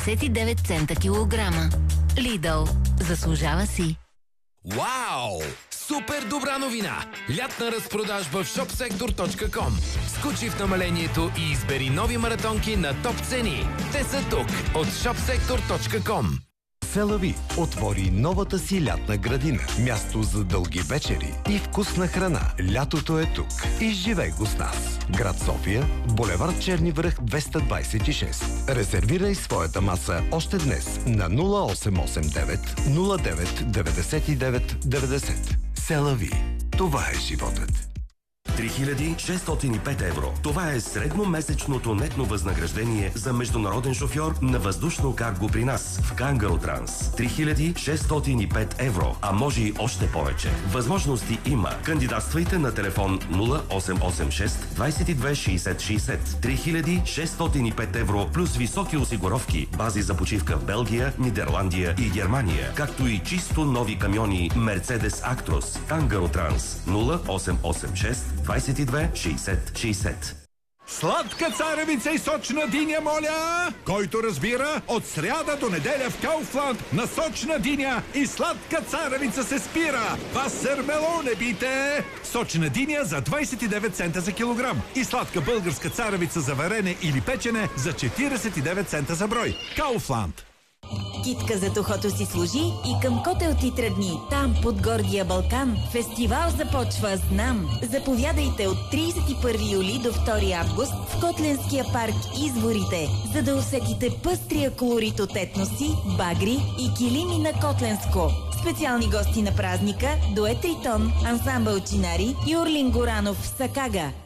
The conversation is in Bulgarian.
99 цента килограма. Lidl. Заслужава си. Вау! Супер добра новина! Лятна разпродажба в shopsektor.com. Скочи в намалението и избери нови маратонки на топ цени. Те са тук от shopsektor.com. Селави отвори новата си лятна градина. Място за дълги вечери и вкусна храна. Лятото е тук. Изживей го с нас. Град София, булевард Черни връх 226. Резервирай своята маса още днес на 0889 09 99 90. Селави. Това е животът. 3605 евро. Това е средномесечното нетно възнаграждение за международен шофьор на въздушно карго при нас в Кангаротранс. 3605 евро, а може и още повече. Възможности има. Кандидатствайте на телефон 0886 22 60 60. 3605 евро плюс високи осигуровки, бази за почивка в Белгия, Нидерландия и Германия, както и чисто нови камиони Mercedes Actros. Кангаротранс 0886 22 60 60. Сладка царевица и сочна диня, моля! Който разбира, от сряда до неделя в Kaufland на сочна диня и сладка царевица се спира. Васермело не бите! Сочна диня за 29 цента за килограм и сладка българска царевица за варене или печене за 49 цента за брой. Kaufland. Китка зад ухото си служи и към Котел ти тръгни. Там, под гордия Балкан, фестивал започва, знам. Заповядайте от 31 юли до 2 август в Котленския парк Изворите, за да усетите пъстрия колорит от етноси, багри и килими на Котленско. Специални гости на празника, дует Тритон, ансамбъл Чинари и Орлин Горанов в Сакага.